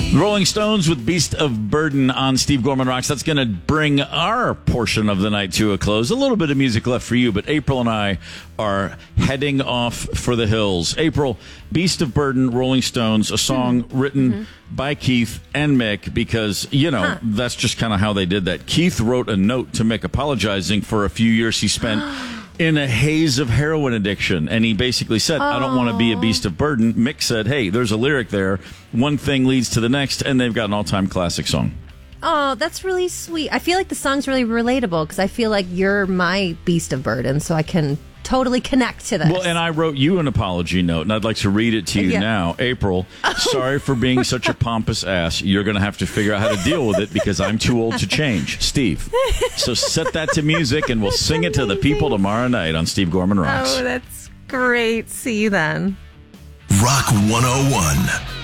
Rolling Stones with Beast of Burden on Steve Gorman Rocks. That's going to bring our portion of the night to a close. A little bit of music left for you, but April and I are heading off for the hills. April, Beast of Burden, Rolling Stones, a song written by Keith and Mick because, that's just kind of how they did that. Keith wrote a note to Mick apologizing for a few years he spent in a haze of heroin addiction. And he basically said, I don't want to be a beast of burden. Mick said, hey, there's a lyric there. One thing leads to the next, and they've got an all-time classic song. Oh, that's really sweet. I feel like the song's really relatable because I feel like you're my beast of burden, so I can totally connect to this. Well, and I wrote you an apology note, and I'd like to read it to you now. April, sorry for being such a pompous ass. You're going to have to figure out how to deal with it because I'm too old to change. Steve. So set that to music, and we'll sing it to the people tomorrow night on Steve Gorman Rocks. Oh, that's great. See you then. Rock 101.